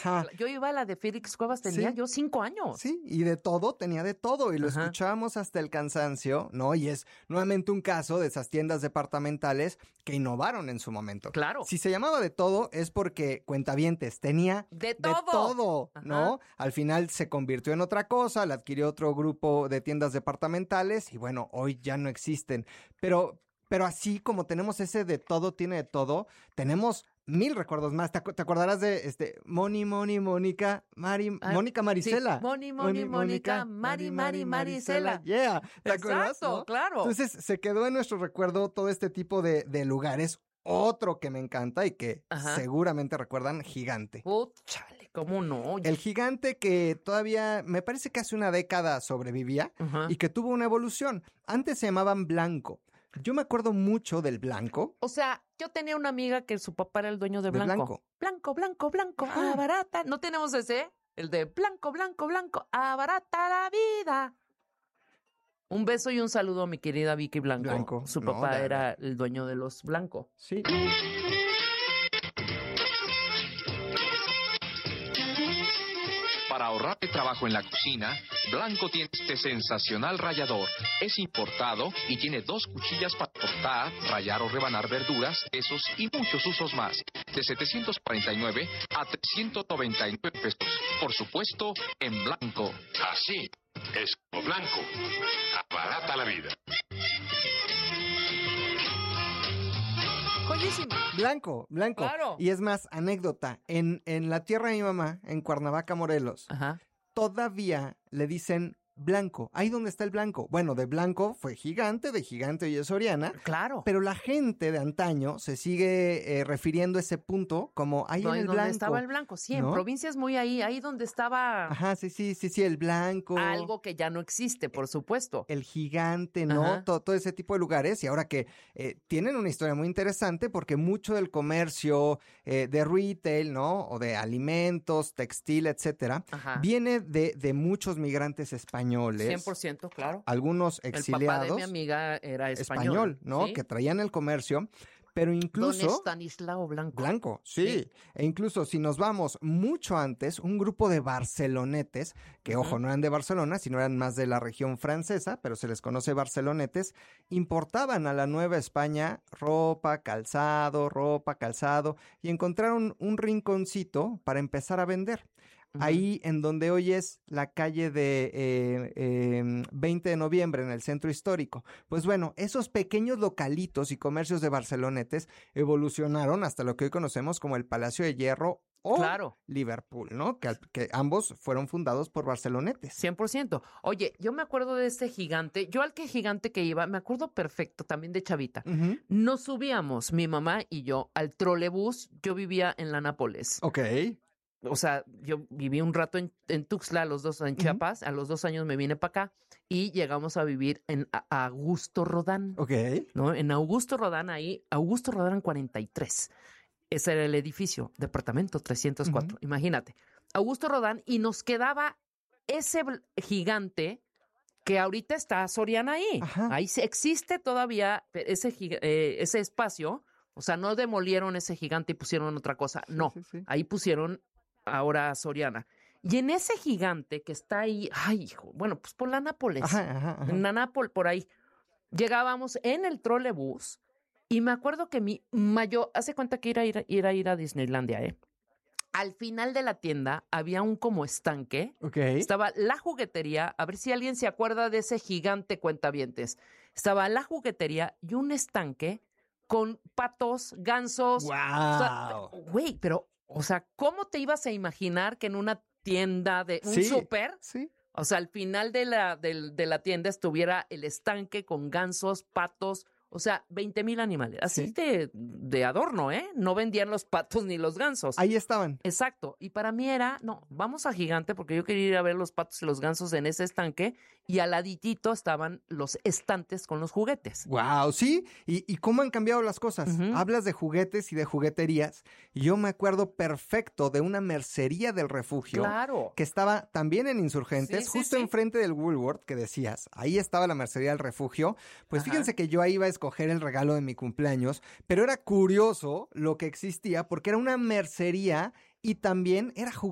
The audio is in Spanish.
Ajá. Yo iba a la de Félix Cuevas, tenía Sí. yo 5 años. Sí, y de todo, tenía de todo, y lo Ajá. escuchábamos hasta el cansancio, ¿no? Y es nuevamente un caso de esas tiendas departamentales que innovaron en su momento. Claro. Si se llamaba de todo, es porque Cuentavientes tenía De todo. ¿no? Ajá. Al final se convirtió en otra cosa, la adquirió otro grupo de tiendas departamentales, y bueno, hoy ya no existen. Pero así como tenemos ese de todo, tiene de todo, tenemos 1000 recuerdos más. ¿Te acordarás de Mónica, Mónica Marisela? Sí. Mónica, Marisela. Yeah, ¿te acuerdas? Exacto, ¿no? claro. Entonces se quedó en nuestro recuerdo todo este tipo de lugares. Otro que me encanta y que Ajá. seguramente recuerdan, Gigante. Chale, ¿cómo no? El Gigante que todavía, me parece que hace una década sobrevivía Ajá. y que tuvo una evolución. Antes se llamaban Blanco. Yo me acuerdo mucho del Blanco. O sea, yo tenía una amiga que su papá era el dueño de Blanco. Blanco, Ah. abarata. ¿No tenemos ese? El de Blanco, abarata la vida. Un beso y un saludo a mi querida Vicky Blanco. Su No, papá de era verdad. el dueño de los Blanco. Sí. Para ahorrar el trabajo en la cocina, Blanco tiene este sensacional rallador. Es importado y tiene 2 cuchillas para cortar, rallar o rebanar verduras, quesos y muchos usos más. De 749 a 399 pesos. Por supuesto, en Blanco. Así es como Blanco. Abarata la vida. Joyísimo. Blanco. Claro. Y es más, anécdota, en la tierra de mi mamá, en Cuernavaca, Morelos, Ajá. todavía le dicen Blanco. Ahí donde está el Blanco. Bueno, de Blanco fue Gigante, de Gigante y es Soriana. Claro. Pero la gente de antaño se sigue refiriendo a ese punto como ahí en el donde Blanco. estaba el Blanco, sí, en ¿no? provincias muy ahí donde estaba Ajá, sí, el Blanco. algo que ya no existe, por supuesto. El Gigante, ¿no? Ajá. Todo ese tipo de lugares. Y ahora que tienen una historia muy interesante porque mucho del comercio de retail, ¿no? O de alimentos, textil, etcétera, Ajá. viene de muchos migrantes españoles. 100%, claro. Algunos El exiliados. papá de mi amiga era español, ¿no? ¿sí? Que traían el comercio. Pero incluso... Don Estanislao Blanco. Blanco, sí. E incluso si nos vamos mucho antes, un grupo de barcelonetes, que ojo, no eran de Barcelona, sino eran más de la región francesa, pero se les conoce barcelonetes, importaban a la Nueva España ropa, calzado, y encontraron un rinconcito para empezar a vender. Ahí en donde hoy es la calle de 20 de noviembre en el centro histórico. Pues bueno, esos pequeños localitos y comercios de barcelonetes evolucionaron hasta lo que hoy conocemos como el Palacio de Hierro o Claro. Liverpool, ¿no? Que ambos fueron fundados por barcelonetes. 100%. Oye, yo me acuerdo de este Gigante. Yo al que Gigante que iba, me acuerdo perfecto también de chavita. Ujú. Nos subíamos, mi mamá y yo, al trolebús. Yo vivía en la Nápoles. Ok. O sea, yo viví un rato en Tuxtla, en Chiapas. A los 2 años me vine para acá y llegamos a vivir en Augusto Rodán. Ok. ¿No? En Augusto Rodán, Augusto Rodán 43. Ese era el edificio, departamento 304. Imagínate. Augusto Rodán, y nos quedaba ese Gigante que ahorita está Soriana ahí. Ajá. Ahí existe todavía ese espacio. O sea, no demolieron ese Gigante y pusieron otra cosa. No, sí. ahí pusieron ahora Soriana. Y en ese Gigante que está ahí, ay, hijo, bueno, pues por la Nápoles. Ajá. En la Nápoles, por ahí. Llegábamos en el trolebús y me acuerdo que mi mayor, hace cuenta que ir a Disneylandia, ¿eh? Al final de la tienda había un como estanque. Ok. Estaba la juguetería, a ver si alguien se acuerda de ese Gigante cuentavientes. Estaba la juguetería y un estanque con patos, gansos. ¡Wow! O sea, güey, pero, o sea, ¿cómo te ibas a imaginar que en una tienda de un súper, Sí. o sea, al final de la tienda estuviera el estanque con gansos, patos, o sea, 20,000 animales. Así de adorno, ¿eh? No vendían los patos ni los gansos. Ahí estaban. Exacto. Y para mí era, no, vamos a Gigante porque yo quería ir a ver los patos y los gansos en ese estanque y al laditito estaban los estantes con los juguetes. Wow, sí, y cómo han cambiado las cosas. Hablas de juguetes y de jugueterías, y yo me acuerdo perfecto de una mercería del refugio. Claro. Que estaba también en Insurgentes, Sí, justo sí. enfrente del Woolworth, que decías, ahí estaba la mercería del refugio. Pues Ajá. fíjense que yo ahí iba a escoger el regalo de mi cumpleaños, pero era curioso lo que existía, porque era una mercería y también era